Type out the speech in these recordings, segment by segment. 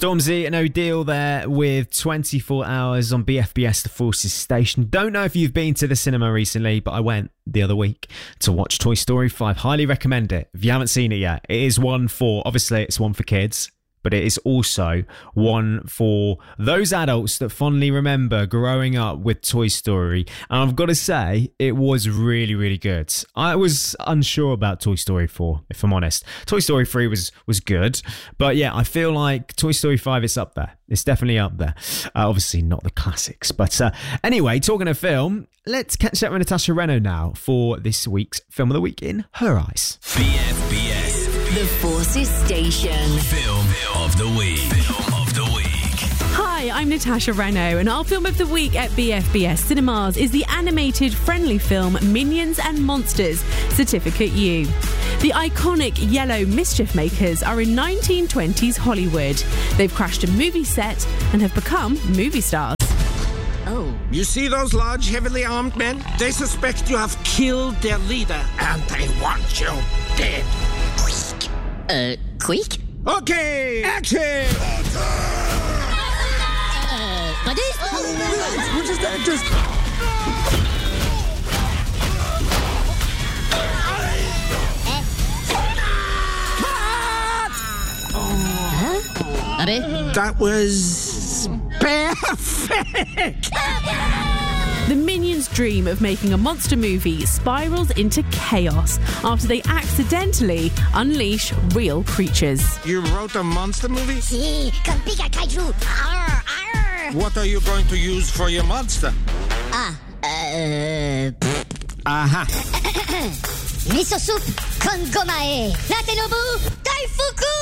Stormzy and O'Deal there with 24 Hours on BFBS, the Forces station. Don't know if you've been to the cinema recently, but I went the other week to watch Toy Story 5. Highly recommend it. If you haven't seen it yet, it is obviously it's one for kids, but it is also one for those adults that fondly remember growing up with Toy Story. And I've got to say, it was really, really good. I was unsure about Toy Story 4, if I'm honest. Toy Story 3 was good. But yeah, I feel like Toy Story 5 is up there. It's definitely up there. Obviously not the classics. But anyway, talking of film, let's catch up with Natasha Reno now for this week's Film of the Week in her eyes. BFBS. The Forces Station. Film of the Week. Film of the Week. Hi, I'm Natasha Reno, and our Film of the Week at BFBS Cinemas is the animated friendly film Minions and Monsters, Certificate U. The iconic yellow mischief makers are in 1920s Hollywood. They've crashed a movie set and have become movie stars. Oh. You see those large, heavily armed men? They suspect you have killed their leader, and they want you dead. Quick? Okay, action! What is What is that? Just... That was... perfect! The Minions' dream of making a monster movie spirals into chaos after they accidentally unleash real creatures. You wrote a monster movie? Si, con pica kaiju. Arr, arr. What are you going to use for your monster? Aha! Miso soup con gomae. Natenobu Daifuku!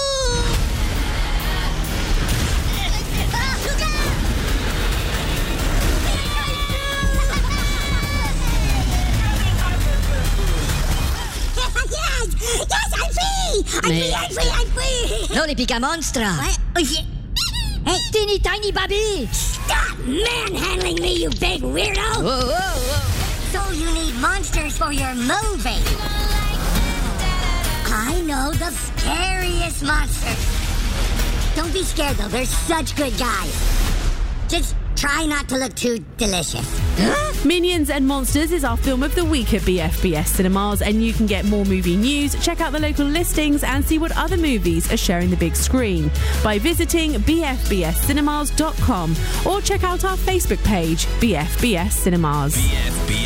Yes, I'm free! Non les pica monstra! Hey, teeny tiny baby! Stop manhandling me, you big weirdo! Whoa. So you need monsters for your movie? I know the scariest monsters. Don't be scared though, they're such good guys. Just try not to look too delicious. Minions and Monsters is our Film of the Week at BFBS Cinemas, and you can get more movie news, check out the local listings and see what other movies are sharing the big screen by visiting bfbscinemas.com or check out our Facebook page, BFBS Cinemas. BFBS.